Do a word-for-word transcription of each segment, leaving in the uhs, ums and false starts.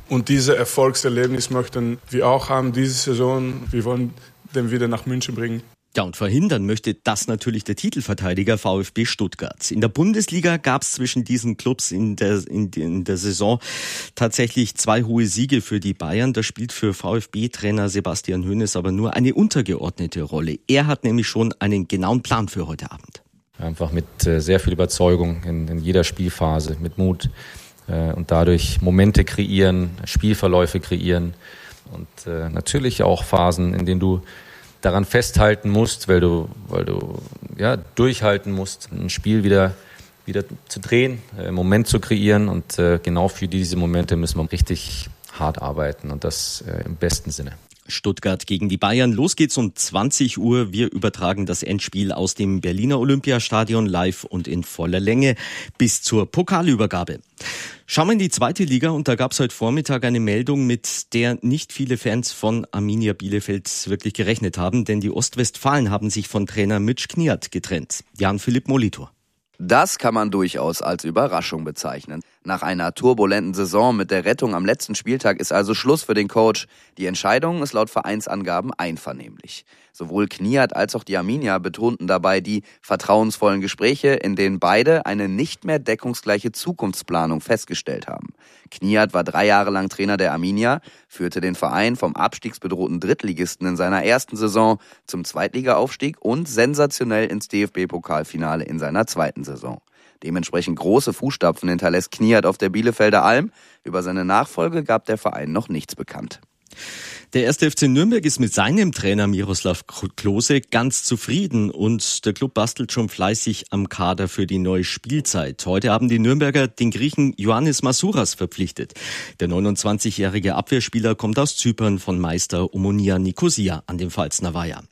Und dieses Erfolgserlebnis möchten wir auch haben diese Saison. Wir wollen den wieder nach München bringen. Ja, und verhindern möchte das natürlich der Titelverteidiger VfB Stuttgart. In der Bundesliga gab es zwischen diesen Clubs in der, in, in der Saison tatsächlich zwei hohe Siege für die Bayern. Da spielt für VfB-Trainer Sebastian Hoeneß aber nur eine untergeordnete Rolle. Er hat nämlich schon einen genauen Plan für heute Abend. Einfach mit sehr viel Überzeugung in, in jeder Spielphase, mit Mut äh, und dadurch Momente kreieren, Spielverläufe kreieren und äh, natürlich auch Phasen, in denen du daran festhalten musst, weil du, weil du ja durchhalten musst, ein Spiel wieder wieder zu drehen, einen Moment zu kreieren und äh, genau für diese Momente müssen wir richtig hart arbeiten und das äh, im besten Sinne. Stuttgart gegen die Bayern. Los geht's um zwanzig Uhr. Wir übertragen das Endspiel aus dem Berliner Olympiastadion live und in voller Länge bis zur Pokalübergabe. Schauen wir in die zweite Liga und da gab es heute Vormittag eine Meldung, mit der nicht viele Fans von Arminia Bielefeld wirklich gerechnet haben, denn die Ostwestfalen haben sich von Trainer Mitch Kniat getrennt. Jan-Philipp Molitor. Das kann man durchaus als Überraschung bezeichnen. Nach einer turbulenten Saison mit der Rettung am letzten Spieltag ist also Schluss für den Coach. Die Entscheidung ist laut Vereinsangaben einvernehmlich. Sowohl Kniat als auch die Arminia betonten dabei die vertrauensvollen Gespräche, in denen beide eine nicht mehr deckungsgleiche Zukunftsplanung festgestellt haben. Kniat war drei Jahre lang Trainer der Arminia, führte den Verein vom abstiegsbedrohten Drittligisten in seiner ersten Saison zum Zweitligaaufstieg und sensationell ins D F B-Pokalfinale in seiner zweiten Saison. Dementsprechend große Fußstapfen hinterlässt Kniat auf der Bielefelder Alm. Über seine Nachfolge gab der Verein noch nichts bekannt. Der erste F C Nürnberg ist mit seinem Trainer Miroslav Klose ganz zufrieden und der Club bastelt schon fleißig am Kader für die neue Spielzeit. Heute haben die Nürnberger den Griechen Ioannis Masouras verpflichtet. Der neunundzwanzigjährige Abwehrspieler kommt aus Zypern von Meister Omonia Nicosia an dem Pfalzner Weiher.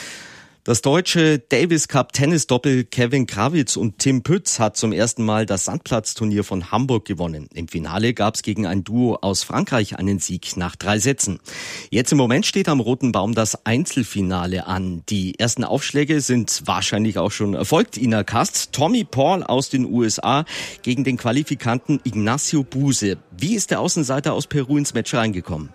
Das deutsche Davis Cup Tennis-Doppel Kevin Krawitz und Tim Pütz hat zum ersten Mal das Sandplatzturnier von Hamburg gewonnen. Im Finale gab es gegen ein Duo aus Frankreich einen Sieg nach drei Sätzen. Jetzt im Moment steht am Roten Baum das Einzelfinale an. Die ersten Aufschläge sind wahrscheinlich auch schon erfolgt. Ina Kast, Tommy Paul aus den U S A gegen den Qualifikanten Ignacio Buse. Wie ist der Außenseiter aus Peru ins Match reingekommen?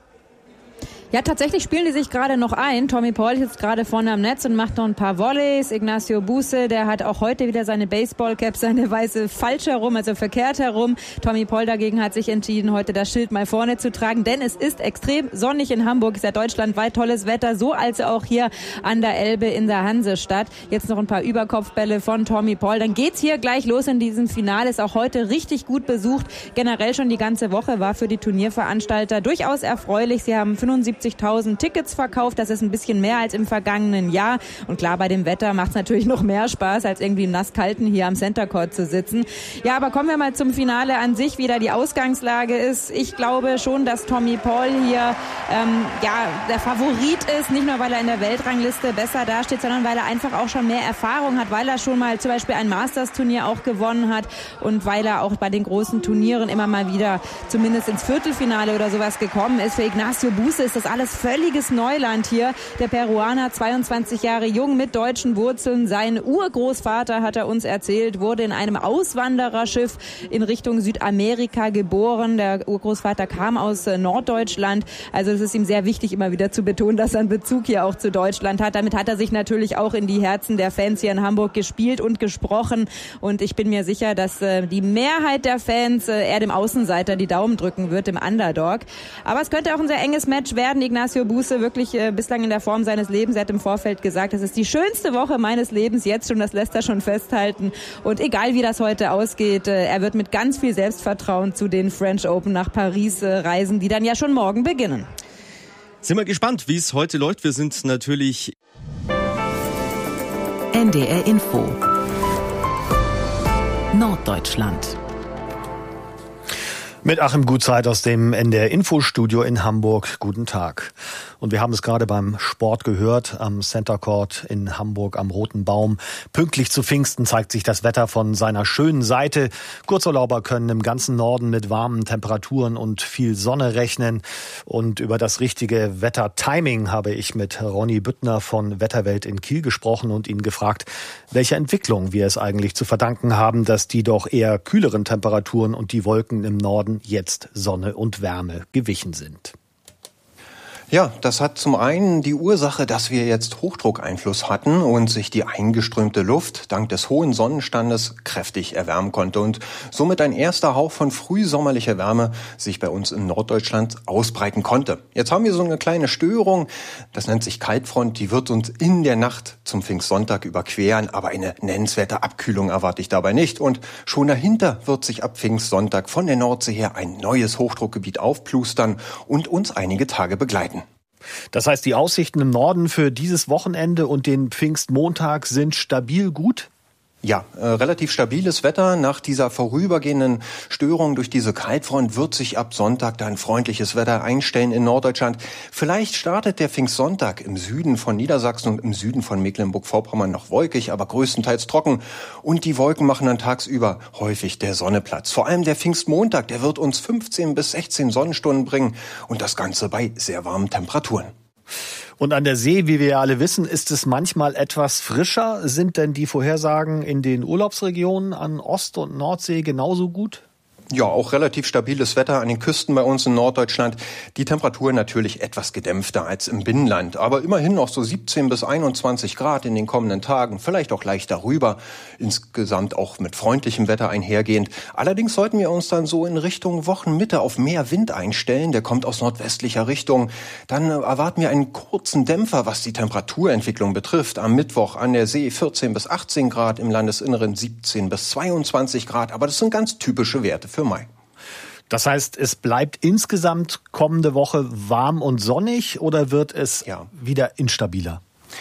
Ja, tatsächlich spielen die sich gerade noch ein. Tommy Paul sitzt gerade vorne am Netz und macht noch ein paar Volleys. Ignacio Buse, der hat auch heute wieder seine Baseballcap, seine weiße falsch herum, also verkehrt herum. Tommy Paul dagegen hat sich entschieden, heute das Schild mal vorne zu tragen, denn es ist extrem sonnig in Hamburg. Es ist ja deutschlandweit tolles Wetter, so als auch hier an der Elbe in der Hansestadt. Jetzt noch ein paar Überkopfbälle von Tommy Paul. Dann geht's hier gleich los in diesem Finale. Ist auch heute richtig gut besucht. Generell schon die ganze Woche war für die Turnierveranstalter durchaus erfreulich. Sie haben fünfundsiebzigtausend Tickets verkauft. Das ist ein bisschen mehr als im vergangenen Jahr. Und klar, bei dem Wetter macht es natürlich noch mehr Spaß, als irgendwie im nasskalten hier am Center Court zu sitzen. Ja, aber kommen wir mal zum Finale an sich, wie da die Ausgangslage ist. Ich glaube schon, dass Tommy Paul hier ähm, ja der Favorit ist. Nicht nur, weil er in der Weltrangliste besser dasteht, sondern weil er einfach auch schon mehr Erfahrung hat, weil er schon mal zum Beispiel ein Masters-Turnier auch gewonnen hat und weil er auch bei den großen Turnieren immer mal wieder zumindest ins Viertelfinale oder sowas gekommen ist. Für Ignacio Buse ist das alles völliges Neuland hier. Der Peruaner, zweiundzwanzig Jahre jung mit deutschen Wurzeln. Sein Urgroßvater, hat er uns erzählt, wurde in einem Auswandererschiff in Richtung Südamerika geboren. Der Urgroßvater kam aus Norddeutschland. Also es ist ihm sehr wichtig, immer wieder zu betonen, dass er einen Bezug hier auch zu Deutschland hat. Damit hat er sich natürlich auch in die Herzen der Fans hier in Hamburg gespielt und gesprochen. Und ich bin mir sicher, dass äh, die Mehrheit der Fans äh, eher dem Außenseiter die Daumen drücken wird, dem Underdog. Aber es könnte auch ein sehr enges Match werden. Ignacio Buse wirklich äh, bislang in der Form seines Lebens. Er hat im Vorfeld gesagt, das ist die schönste Woche meines Lebens jetzt schon, das lässt er schon festhalten. Und egal wie das heute ausgeht, äh, er wird mit ganz viel Selbstvertrauen zu den French Open nach Paris äh, reisen, die dann ja schon morgen beginnen. Sind wir gespannt, wie es heute läuft. Wir sind natürlich N D R Info Norddeutschland. Mit Achim Gutzeit aus dem N D R Infostudio in Hamburg. Guten Tag. Und wir haben es gerade beim Sport gehört, am Center Court in Hamburg am Roten Baum. Pünktlich zu Pfingsten zeigt sich das Wetter von seiner schönen Seite. Kurzurlauber können im ganzen Norden mit warmen Temperaturen und viel Sonne rechnen. Und über das richtige Wettertiming habe ich mit Ronny Büttner von Wetterwelt in Kiel gesprochen und ihn gefragt, welche Entwicklung wir es eigentlich zu verdanken haben, dass die doch eher kühleren Temperaturen und die Wolken im Norden Norden jetzt Sonne und Wärme gewichen sind. Ja, das hat zum einen die Ursache, dass wir jetzt Hochdruckeinfluss hatten und sich die eingeströmte Luft dank des hohen Sonnenstandes kräftig erwärmen konnte und somit ein erster Hauch von frühsommerlicher Wärme sich bei uns in Norddeutschland ausbreiten konnte. Jetzt haben wir so eine kleine Störung, das nennt sich Kaltfront, die wird uns in der Nacht zum Pfingstsonntag überqueren, aber eine nennenswerte Abkühlung erwarte ich dabei nicht. Und schon dahinter wird sich ab Pfingstsonntag von der Nordsee her ein neues Hochdruckgebiet aufplustern und uns einige Tage begleiten. Das heißt, die Aussichten im Norden für dieses Wochenende und den Pfingstmontag sind stabil gut? Ja, äh, relativ stabiles Wetter. Nach dieser vorübergehenden Störung durch diese Kaltfront wird sich ab Sonntag dann freundliches Wetter einstellen in Norddeutschland. Vielleicht startet der Pfingstsonntag im Süden von Niedersachsen und im Süden von Mecklenburg-Vorpommern noch wolkig, aber größtenteils trocken. Und die Wolken machen dann tagsüber häufig der Sonne Platz. Vor allem der Pfingstmontag, der wird uns fünfzehn bis sechzehn Sonnenstunden bringen und das Ganze bei sehr warmen Temperaturen. Und an der See, wie wir ja alle wissen, ist es manchmal etwas frischer. Sind denn die Vorhersagen in den Urlaubsregionen an Ost- und Nordsee genauso gut? Ja, auch relativ stabiles Wetter an den Küsten bei uns in Norddeutschland. Die Temperatur natürlich etwas gedämpfter als im Binnenland, aber immerhin noch so siebzehn bis einundzwanzig Grad in den kommenden Tagen, vielleicht auch leicht darüber. Insgesamt auch mit freundlichem Wetter einhergehend. Allerdings sollten wir uns dann so in Richtung Wochenmitte auf mehr Wind einstellen. Der kommt aus nordwestlicher Richtung. Dann erwarten wir einen kurzen Dämpfer, was die Temperaturentwicklung betrifft. Am Mittwoch an der See vierzehn bis achtzehn Grad, im Landesinneren siebzehn bis zweiundzwanzig Grad. Aber das sind ganz typische Werte für Mai. Das heißt, es bleibt insgesamt kommende Woche warm und sonnig oder wird es ja. wieder instabiler?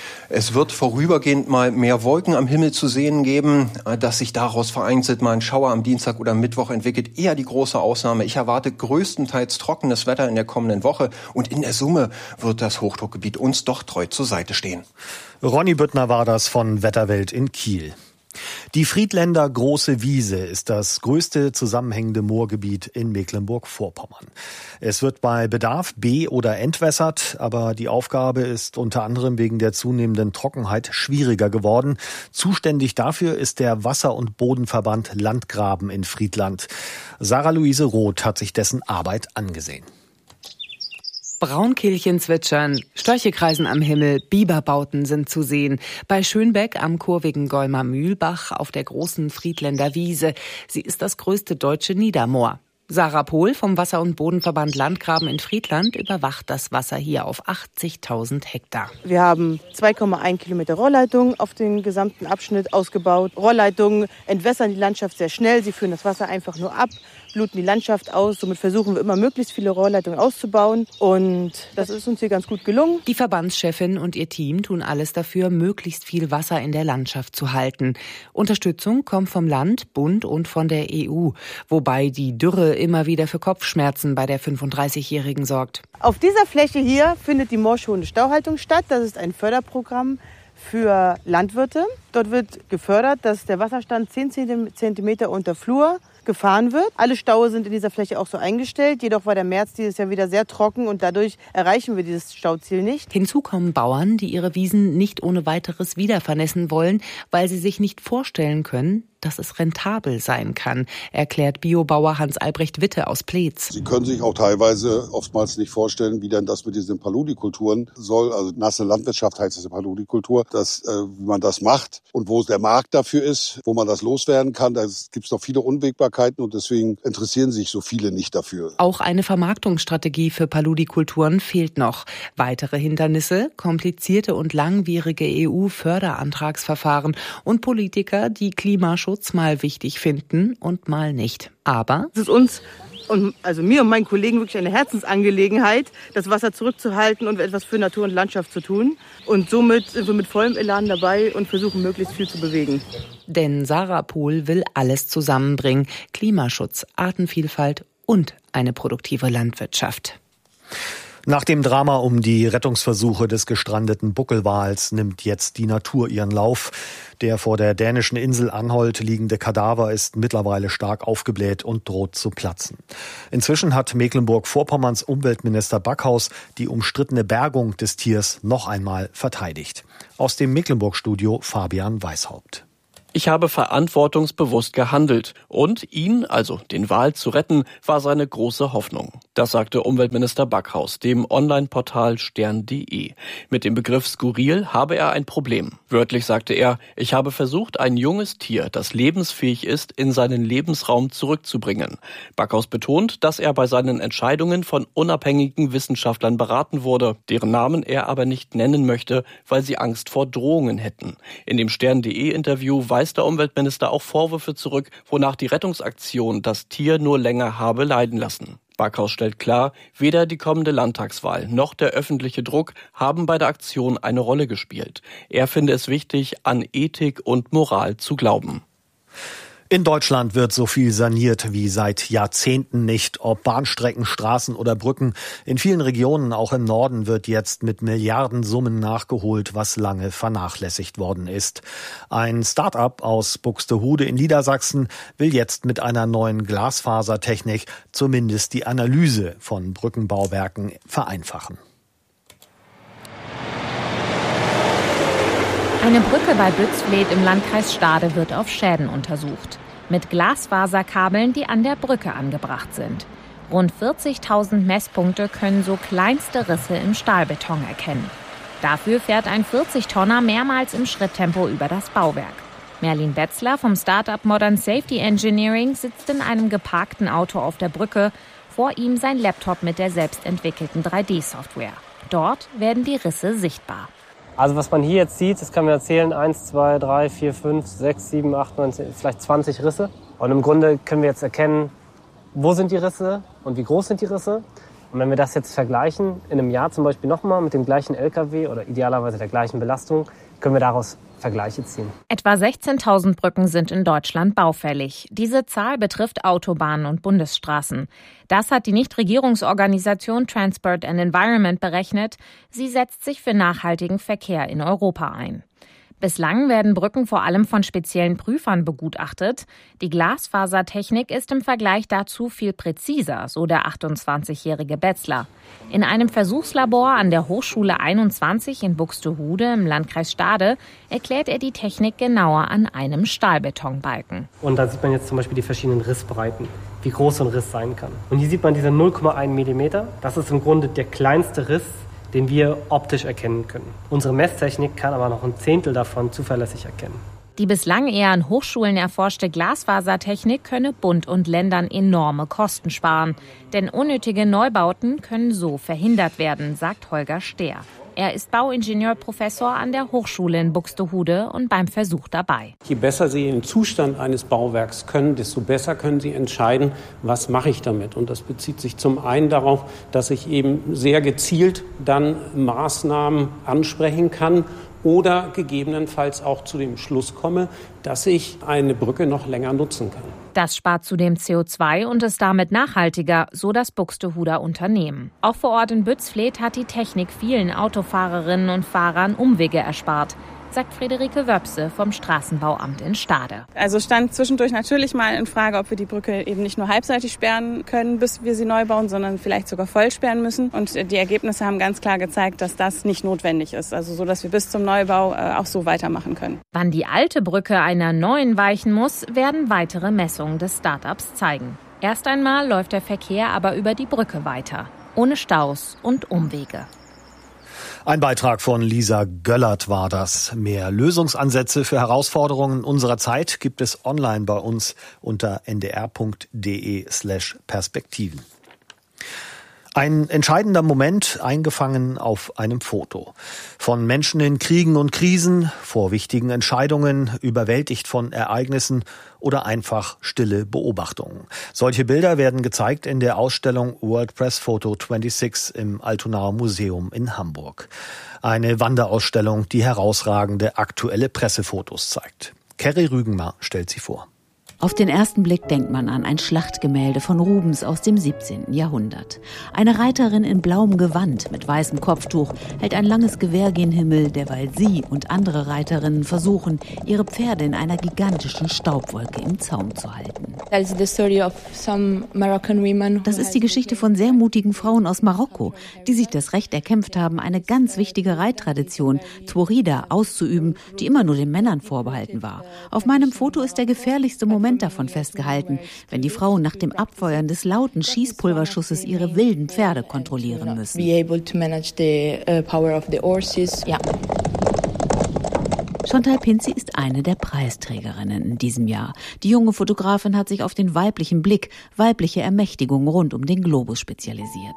Es wird vorübergehend mal mehr Wolken am Himmel zu sehen geben, dass sich daraus vereinzelt mal ein Schauer am Dienstag oder Mittwoch entwickelt. Eher die große Ausnahme. Ich erwarte größtenteils trockenes Wetter in der kommenden Woche und in der Summe wird das Hochdruckgebiet uns doch treu zur Seite stehen. Ronny Büttner war das von Wetterwelt in Kiel. Die Friedländer Große Wiese ist das größte zusammenhängende Moorgebiet in Mecklenburg-Vorpommern. Es wird bei Bedarf be- oder entwässert, aber die Aufgabe ist unter anderem wegen der zunehmenden Trockenheit schwieriger geworden. Zuständig dafür ist der Wasser- und Bodenverband Landgraben in Friedland. Sarah-Luise Roth hat sich dessen Arbeit angesehen. Braunkehlchen zwitschern, Störche kreisen am Himmel, Biberbauten sind zu sehen. Bei Schönbeck am kurvigen Golmer Mühlbach auf der großen Friedländer Wiese. Sie ist das größte deutsche Niedermoor. Sarah Pohl vom Wasser- und Bodenverband Landgraben in Friedland überwacht das Wasser hier auf achtzigtausend Hektar. Wir haben zwei Komma eins Kilometer Rohrleitung auf den gesamten Abschnitt ausgebaut. Rohrleitungen entwässern die Landschaft sehr schnell. Sie führen das Wasser einfach nur ab, bluten die Landschaft aus. Somit versuchen wir immer, möglichst viele Rohrleitungen auszubauen. Und das ist uns hier ganz gut gelungen. Die Verbandschefin und ihr Team tun alles dafür, möglichst viel Wasser in der Landschaft zu halten. Unterstützung kommt vom Land, Bund und von der E U. Wobei die Dürre immer wieder für Kopfschmerzen bei der fünfunddreißigjährigen sorgt. Auf dieser Fläche hier findet die moorschonende Stauhaltung statt. Das ist ein Förderprogramm für Landwirte. Dort wird gefördert, dass der Wasserstand zehn Zentimeter unter Flur gefahren wird. Alle Staue sind in dieser Fläche auch so eingestellt. Jedoch war der März dieses Jahr wieder sehr trocken und dadurch erreichen wir dieses Stauziel nicht. Hinzu kommen Bauern, die ihre Wiesen nicht ohne weiteres wieder vernässen wollen, weil sie sich nicht vorstellen können, dass es rentabel sein kann, erklärt Biobauer Hans-Albrecht Witte aus Pleetz. Sie können sich auch teilweise oftmals nicht vorstellen, wie denn das mit diesen Paludikulturen soll. Also nasse Landwirtschaft heißt es Paludikultur, dass, äh, wie man das macht und wo der Markt dafür ist, wo man das loswerden kann. Da gibt es noch viele Unwägbarkeiten und deswegen interessieren sich so viele nicht dafür. Auch eine Vermarktungsstrategie für Paludikulturen fehlt noch. Weitere Hindernisse, komplizierte und langwierige E U-Förderantragsverfahren und Politiker, die Klimaschutz mal wichtig finden und mal nicht. Aber es ist uns und also mir und meinen Kollegen wirklich eine Herzensangelegenheit, das Wasser zurückzuhalten und etwas für Natur und Landschaft zu tun. Und somit sind wir mit vollem Elan dabei und versuchen, möglichst viel zu bewegen. Denn Sarah Pohl will alles zusammenbringen: Klimaschutz, Artenvielfalt und eine produktive Landwirtschaft. Nach dem Drama um die Rettungsversuche des gestrandeten Buckelwals nimmt jetzt die Natur ihren Lauf. Der vor der dänischen Insel Anholt liegende Kadaver ist mittlerweile stark aufgebläht und droht zu platzen. Inzwischen hat Mecklenburg-Vorpommerns Umweltminister Backhaus die umstrittene Bergung des Tiers noch einmal verteidigt. Aus dem Mecklenburg-Studio Fabian Weishaupt. Ich habe verantwortungsbewusst gehandelt und ihn, also den Wal, zu retten, war seine große Hoffnung. Das sagte Umweltminister Backhaus dem Online-Portal stern punkt de. Mit dem Begriff skurril habe er ein Problem. Wörtlich sagte er, ich habe versucht, ein junges Tier, das lebensfähig ist, in seinen Lebensraum zurückzubringen. Backhaus betont, dass er bei seinen Entscheidungen von unabhängigen Wissenschaftlern beraten wurde, deren Namen er aber nicht nennen möchte, weil sie Angst vor Drohungen hätten. In dem stern punkt de-Interview weist der Umweltminister auch Vorwürfe zurück, wonach die Rettungsaktion das Tier nur länger habe leiden lassen. Backhaus stellt klar, weder die kommende Landtagswahl noch der öffentliche Druck haben bei der Aktion eine Rolle gespielt. Er finde es wichtig, an Ethik und Moral zu glauben. In Deutschland wird so viel saniert wie seit Jahrzehnten nicht, ob Bahnstrecken, Straßen oder Brücken. In vielen Regionen, auch im Norden, wird jetzt mit Milliardensummen nachgeholt, was lange vernachlässigt worden ist. Ein Start-up aus Buxtehude in Niedersachsen will jetzt mit einer neuen Glasfasertechnik zumindest die Analyse von Brückenbauwerken vereinfachen. Eine Brücke bei Bützfleth im Landkreis Stade wird auf Schäden untersucht. Mit Glasfaserkabeln, die an der Brücke angebracht sind. Rund vierzigtausend Messpunkte können so kleinste Risse im Stahlbeton erkennen. Dafür fährt ein vierzig-Tonner mehrmals im Schritttempo über das Bauwerk. Merlin Betzler vom Start-up Modern Safety Engineering sitzt in einem geparkten Auto auf der Brücke. Vor ihm sein Laptop mit der selbstentwickelten drei D Software. Dort werden die Risse sichtbar. Also was man hier jetzt sieht, das kann man erzählen, eins, zwei, drei, vier, fünf, sechs, sieben, acht, neun, zehn, vielleicht zwanzig Risse. Und im Grunde können wir jetzt erkennen, wo sind die Risse und wie groß sind die Risse. Und wenn wir das jetzt vergleichen, in einem Jahr zum Beispiel nochmal mit dem gleichen L K W oder idealerweise der gleichen Belastung, können wir daraus Vergleiche ziehen. Etwa sechzehntausend Brücken sind in Deutschland baufällig. Diese Zahl betrifft Autobahnen und Bundesstraßen. Das hat die Nichtregierungsorganisation Transport and Environment berechnet. Sie setzt sich für nachhaltigen Verkehr in Europa ein. Bislang werden Brücken vor allem von speziellen Prüfern begutachtet. Die Glasfasertechnik ist im Vergleich dazu viel präziser, so der achtundzwanzigjährige Betzler. In einem Versuchslabor an der Hochschule einundzwanzig in Buxtehude im Landkreis Stade erklärt er die Technik genauer an einem Stahlbetonbalken. Und da sieht man jetzt zum Beispiel die verschiedenen Rissbreiten, wie groß so ein Riss sein kann. Und hier sieht man diese null Komma eins Millimeter. Das ist im Grunde der kleinste Riss, den wir optisch erkennen können. Unsere Messtechnik kann aber noch ein Zehntel davon zuverlässig erkennen. Die bislang eher an Hochschulen erforschte Glasfasertechnik könne Bund und Ländern enorme Kosten sparen. Denn unnötige Neubauten können so verhindert werden, sagt Holger Stehr. Er ist Bauingenieurprofessor an der Hochschule in Buxtehude und beim Versuch dabei. Je besser Sie den Zustand eines Bauwerks können, desto besser können Sie entscheiden, was mache ich damit. Und das bezieht sich zum einen darauf, dass ich eben sehr gezielt dann Maßnahmen ansprechen kann oder gegebenenfalls auch zu dem Schluss komme, dass ich eine Brücke noch länger nutzen kann. Das spart zudem C O zwei und ist damit nachhaltiger, so das Buxtehuder Unternehmen. Auch vor Ort in Bützfleth hat die Technik vielen Autofahrerinnen und Fahrern Umwege erspart, sagt Friederike Wöpse vom Straßenbauamt in Stade. Also stand zwischendurch natürlich mal in Frage, ob wir die Brücke eben nicht nur halbseitig sperren können, bis wir sie neu bauen, sondern vielleicht sogar voll sperren müssen. Und die Ergebnisse haben ganz klar gezeigt, dass das nicht notwendig ist. Also so, dass wir bis zum Neubau äh, auch so weitermachen können. Wann die alte Brücke einer neuen weichen muss, werden weitere Messungen des Start-ups zeigen. Erst einmal läuft der Verkehr aber über die Brücke weiter, ohne Staus und Umwege. Ein Beitrag von Lisa Göllert war das. Mehr Lösungsansätze für Herausforderungen unserer Zeit gibt es online bei uns unter ndr.de slash Perspektiven. Ein entscheidender Moment eingefangen auf einem Foto. Von Menschen in Kriegen und Krisen, vor wichtigen Entscheidungen, überwältigt von Ereignissen oder einfach stille Beobachtungen. Solche Bilder werden gezeigt in der Ausstellung World Press Photo sechsundzwanzig im Altonaer Museum in Hamburg. Eine Wanderausstellung, die herausragende aktuelle Pressefotos zeigt. Kerry Rügenmar stellt sie vor. Auf den ersten Blick denkt man an ein Schlachtgemälde von Rubens aus dem siebzehnten Jahrhundert. Eine Reiterin in blauem Gewand mit weißem Kopftuch hält ein langes Gewehr gen Himmel, derweil sie und andere Reiterinnen versuchen, ihre Pferde in einer gigantischen Staubwolke im Zaum zu halten. Das ist die Geschichte von sehr mutigen Frauen aus Marokko, die sich das Recht erkämpft haben, eine ganz wichtige Reittradition, Tworida, auszuüben, die immer nur den Männern vorbehalten war. Auf meinem Foto ist der gefährlichste Moment davon festgehalten, wenn die Frauen nach dem Abfeuern des lauten Schießpulverschusses ihre wilden Pferde kontrollieren müssen. Chantal Pinzi ist eine der Preisträgerinnen in diesem Jahr. Die junge Fotografin hat sich auf den weiblichen Blick, weibliche Ermächtigung rund um den Globus spezialisiert.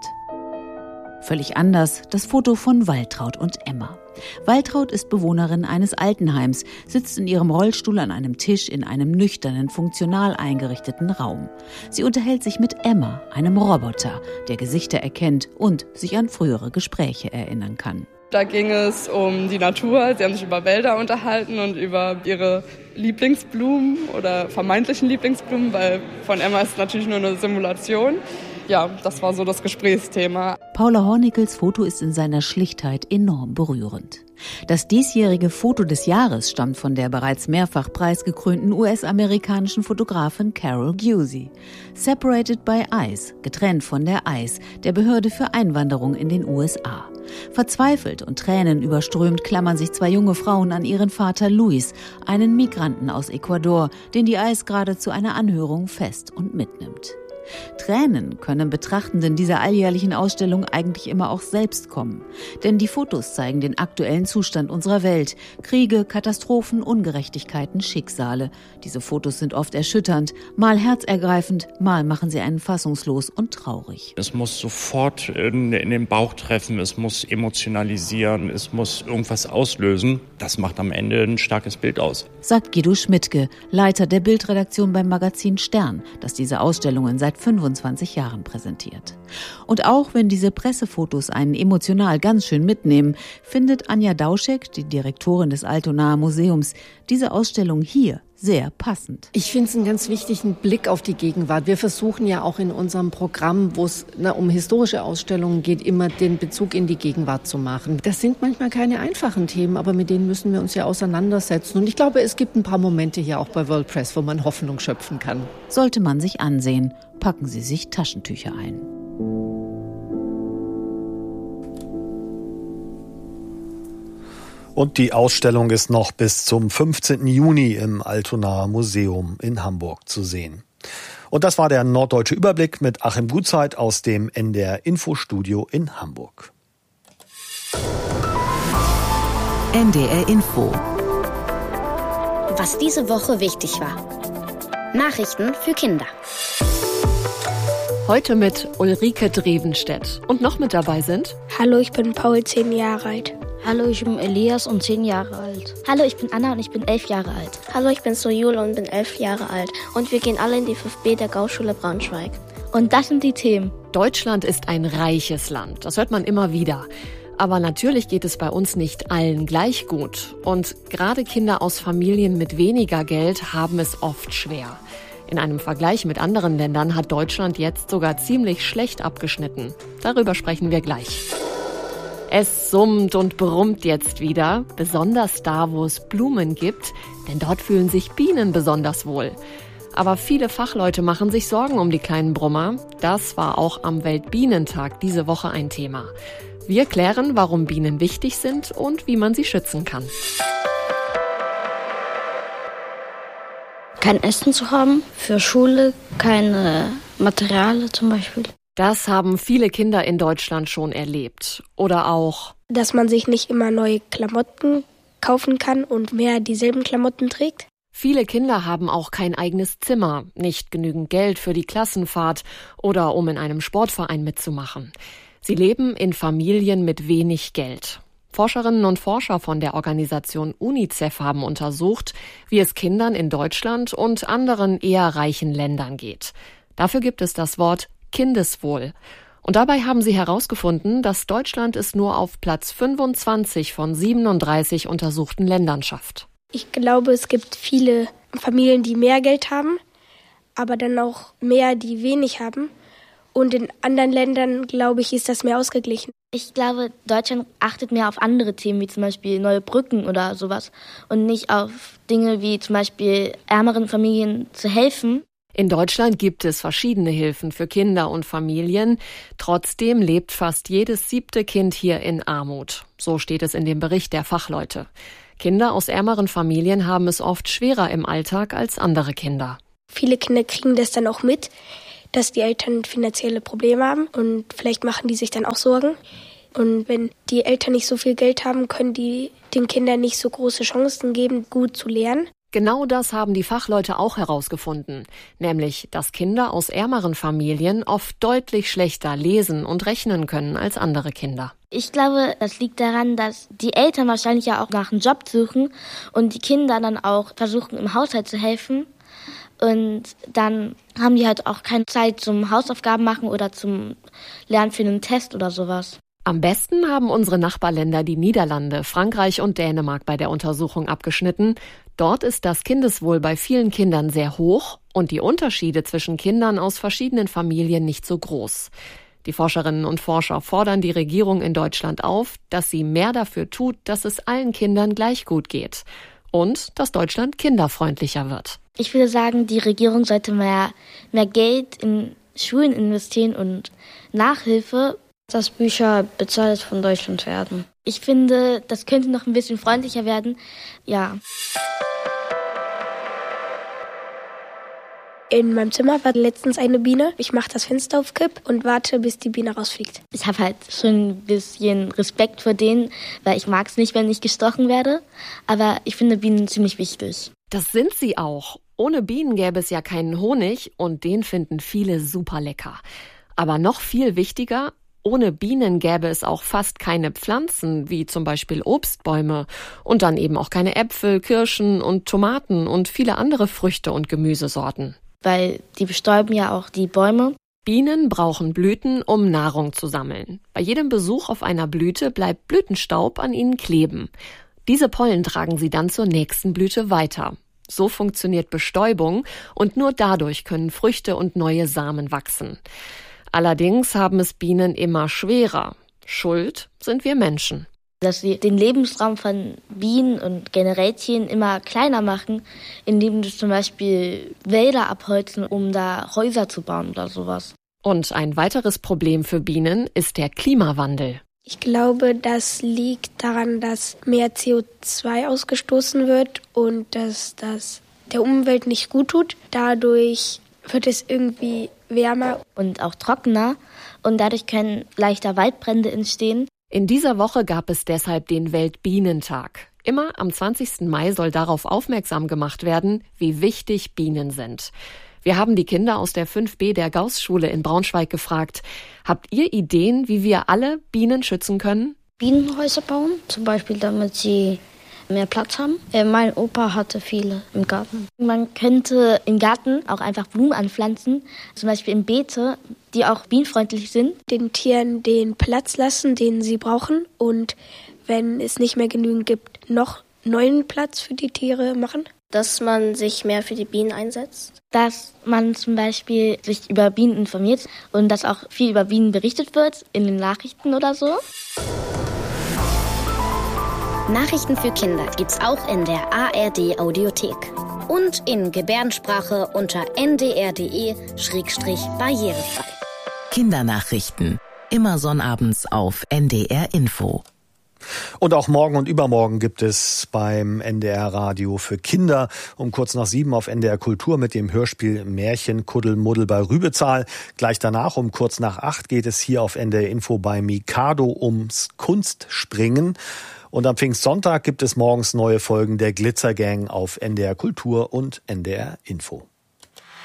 Völlig anders das Foto von Waltraud und Emma. Waltraud ist Bewohnerin eines Altenheims, sitzt in ihrem Rollstuhl an einem Tisch in einem nüchternen, funktional eingerichteten Raum. Sie unterhält sich mit Emma, einem Roboter, der Gesichter erkennt und sich an frühere Gespräche erinnern kann. Da ging es um die Natur. Sie haben sich über Wälder unterhalten und über ihre Lieblingsblumen oder vermeintlichen Lieblingsblumen, weil von Emma ist natürlich nur eine Simulation. Ja, das war so das Gesprächsthema. Paula Hornickels Foto ist in seiner Schlichtheit enorm berührend. Das diesjährige Foto des Jahres stammt von der bereits mehrfach preisgekrönten U S-amerikanischen Fotografin Carol Giusy. Separated by ICE, getrennt von der ICE, der Behörde für Einwanderung in den U S A. Verzweifelt und tränenüberströmt klammern sich zwei junge Frauen an ihren Vater Luis, einen Migranten aus Ecuador, den die ICE gerade zu einer Anhörung fest und mitnimmt. Tränen können Betrachtenden dieser alljährlichen Ausstellung eigentlich immer auch selbst kommen. Denn die Fotos zeigen den aktuellen Zustand unserer Welt. Kriege, Katastrophen, Ungerechtigkeiten, Schicksale. Diese Fotos sind oft erschütternd, mal herzergreifend, mal machen sie einen fassungslos und traurig. Es muss sofort in, in den Bauch treffen, es muss emotionalisieren, es muss irgendwas auslösen. Das macht am Ende ein starkes Bild aus. Sagt Guido Schmidtke, Leiter der Bildredaktion beim Magazin Stern, das diese Ausstellungen seit fünfundzwanzig Jahren präsentiert. Und auch wenn diese Pressefotos einen emotional ganz schön mitnehmen, findet Anja Dauschek, die Direktorin des Altonaer Museums, diese Ausstellung hier sehr passend. Ich finde es einen ganz wichtigen Blick auf die Gegenwart. Wir versuchen ja auch in unserem Programm, wo es na, um historische Ausstellungen geht, immer den Bezug in die Gegenwart zu machen. Das sind manchmal keine einfachen Themen, aber mit denen müssen wir uns ja auseinandersetzen. Und ich glaube, es gibt ein paar Momente hier auch bei World Press, wo man Hoffnung schöpfen kann. Sollte man sich ansehen, packen Sie sich Taschentücher ein. Und die Ausstellung ist noch bis zum fünfzehnten Juni im Altonaer Museum in Hamburg zu sehen. Und das war der Norddeutsche Überblick mit Achim Gutzeit aus dem N D R Infostudio in Hamburg. N D R Info. Was diese Woche wichtig war. Nachrichten für Kinder. Heute mit Ulrike Drevenstedt. Und noch mit dabei sind... Hallo, ich bin Paul, zehn Jahre alt. Hallo, ich bin Elias und zehn Jahre alt. Hallo, ich bin Anna und ich bin elf Jahre alt. Hallo, ich bin Soyul und bin elf Jahre alt. Und wir gehen alle in die fünf B der Gaußschule Braunschweig. Und das sind die Themen. Deutschland ist ein reiches Land. Das hört man immer wieder. Aber natürlich geht es bei uns nicht allen gleich gut. Und gerade Kinder aus Familien mit weniger Geld haben es oft schwer. In einem Vergleich mit anderen Ländern hat Deutschland jetzt sogar ziemlich schlecht abgeschnitten. Darüber sprechen wir gleich. Es summt und brummt jetzt wieder, besonders da, wo es Blumen gibt, denn dort fühlen sich Bienen besonders wohl. Aber viele Fachleute machen sich Sorgen um die kleinen Brummer. Das war auch am Weltbienentag diese Woche ein Thema. Wir klären, warum Bienen wichtig sind und wie man sie schützen kann. Kein Essen zu haben, für Schule keine Materialien zum Beispiel. Das haben viele Kinder in Deutschland schon erlebt. Oder auch, dass man sich nicht immer neue Klamotten kaufen kann und mehr dieselben Klamotten trägt. Viele Kinder haben auch kein eigenes Zimmer, nicht genügend Geld für die Klassenfahrt oder um in einem Sportverein mitzumachen. Sie leben in Familien mit wenig Geld. Forscherinnen und Forscher von der Organisation UNICEF haben untersucht, wie es Kindern in Deutschland und anderen eher reichen Ländern geht. Dafür gibt es das Wort Kindeswohl. Und dabei haben sie herausgefunden, dass Deutschland es nur auf Platz fünfundzwanzig von siebenunddreißig untersuchten Ländern schafft. Ich glaube, es gibt viele Familien, die mehr Geld haben aber dann auch mehr, die wenig haben. Und in anderen Ländern, glaube ich, ist das mehr ausgeglichen. Ich glaube, Deutschland achtet mehr auf andere Themen, wie zum Beispiel neue Brücken oder sowas. Und nicht auf Dinge wie zum Beispiel ärmeren Familien zu helfen. In Deutschland gibt es verschiedene Hilfen für Kinder und Familien. Trotzdem lebt fast jedes siebte Kind hier in Armut. So steht es in dem Bericht der Fachleute. Kinder aus ärmeren Familien haben es oft schwerer im Alltag als andere Kinder. Viele Kinder kriegen das dann auch mit, dass die Eltern finanzielle Probleme haben und vielleicht machen die sich dann auch Sorgen. Und wenn die Eltern nicht so viel Geld haben, können die den Kindern nicht so große Chancen geben, gut zu lernen. Genau das haben die Fachleute auch herausgefunden, nämlich, dass Kinder aus ärmeren Familien oft deutlich schlechter lesen und rechnen können als andere Kinder. Ich glaube, das liegt daran, dass die Eltern wahrscheinlich ja auch nach einem Job suchen und die Kinder dann auch versuchen, im Haushalt zu helfen. Und dann haben die halt auch keine Zeit zum Hausaufgaben machen oder zum Lernen für einen Test oder sowas. Am besten haben unsere Nachbarländer die Niederlande, Frankreich und Dänemark bei der Untersuchung abgeschnitten. Dort ist das Kindeswohl bei vielen Kindern sehr hoch und die Unterschiede zwischen Kindern aus verschiedenen Familien nicht so groß. Die Forscherinnen und Forscher fordern die Regierung in Deutschland auf, dass sie mehr dafür tut, dass es allen Kindern gleich gut geht und dass Deutschland kinderfreundlicher wird. Ich würde sagen, die Regierung sollte mehr, mehr Geld in Schulen investieren und Nachhilfe, dass Bücher bezahlt von Deutschland werden. Ich finde, das könnte noch ein bisschen freundlicher werden. Ja. In meinem Zimmer war letztens eine Biene. Ich mache das Fenster auf Kipp und warte, bis die Biene rausfliegt. Ich habe halt schon ein bisschen Respekt vor denen, weil ich mag es nicht, wenn ich gestochen werde. Aber ich finde Bienen ziemlich wichtig. Das sind sie auch. Ohne Bienen gäbe es ja keinen Honig und den finden viele super lecker. Aber noch viel wichtiger, ohne Bienen gäbe es auch fast keine Pflanzen, wie zum Beispiel Obstbäume und dann eben auch keine Äpfel, Kirschen und Tomaten und viele andere Früchte und Gemüsesorten. Weil die bestäuben ja auch die Bäume. Bienen brauchen Blüten, um Nahrung zu sammeln. Bei jedem Besuch auf einer Blüte bleibt Blütenstaub an ihnen kleben. Diese Pollen tragen sie dann zur nächsten Blüte weiter. So funktioniert Bestäubung und nur dadurch können Früchte und neue Samen wachsen. Allerdings haben es Bienen immer schwerer. Schuld sind wir Menschen. Dass sie den Lebensraum von Bienen und generell Tieren immer kleiner machen, indem sie zum Beispiel Wälder abholzen, um da Häuser zu bauen oder sowas. Und ein weiteres Problem für Bienen ist der Klimawandel. Ich glaube, das liegt daran, dass mehr C O zwei ausgestoßen wird und dass das der Umwelt nicht gut tut. Dadurch wird es irgendwie wärmer und auch trockener und dadurch können leichter Waldbrände entstehen. In dieser Woche gab es deshalb den Weltbienentag. Immer am zwanzigsten Mai soll darauf aufmerksam gemacht werden, wie wichtig Bienen sind. Wir haben die Kinder aus der fünf B der Gauß-Schule in Braunschweig gefragt, habt ihr Ideen, wie wir alle Bienen schützen können? Bienenhäuser bauen, zum Beispiel damit sie mehr Platz haben. Äh, mein Opa hatte viele im Garten. Man könnte im Garten auch einfach Blumen anpflanzen, zum Beispiel in Beete, die auch bienenfreundlich sind. Den Tieren den Platz lassen, den sie brauchen und wenn es nicht mehr genügend gibt, noch neuen Platz für die Tiere machen. Dass man sich mehr für die Bienen einsetzt. Dass man zum Beispiel sich über Bienen informiert und dass auch viel über Bienen berichtet wird in den Nachrichten oder so. Nachrichten für Kinder gibt's auch in der A R D Audiothek und in Gebärdensprache unter n d r punkt d e schrägstrich barrierefrei. Kindernachrichten. Immer sonnabends auf N D R Info. Und auch morgen und übermorgen gibt es beim N D R Radio für Kinder um kurz nach sieben auf N D R Kultur mit dem Hörspiel Märchen Kuddelmuddel bei Rübezahl. Gleich danach um kurz nach acht geht es hier auf N D R Info bei Mikado ums Kunstspringen. Und am Pfingstsonntag gibt es morgens neue Folgen der Glitzergang auf N D R Kultur und N D R Info.